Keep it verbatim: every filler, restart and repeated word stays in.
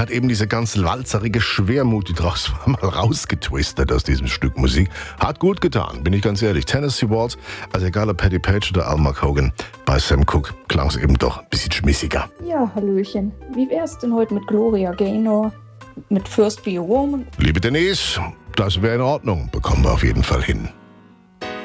hat eben diese ganze walzerige Schwermut, die draus war, mal rausgetwistet aus diesem Stück Musik. Hat gut getan, bin ich ganz ehrlich. Tennessee Waltz, also egal ob Patti Page oder Al Hogan, bei Sam Cooke klang es eben doch ein bisschen schmissiger. Ja, Hallöchen. Wie wär's denn heute mit Gloria Gaynor, mit First Be a Woman? Liebe Denise, das wäre in Ordnung, bekommen wir auf jeden Fall hin.